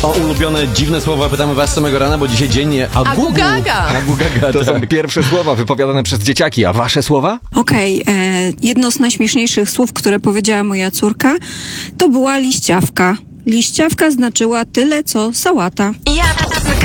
O ulubione dziwne słowa pytamy was samego rana, bo dzisiaj dzień Agu-gaga. Agu-gaga, To są tak. pierwsze słowa wypowiadane przez dzieciaki, a wasze słowa? Okej, jedno z najśmieszniejszych słów, które powiedziała moja córka, to była liściawka. Liściawka znaczyła tyle, co sałata. Ja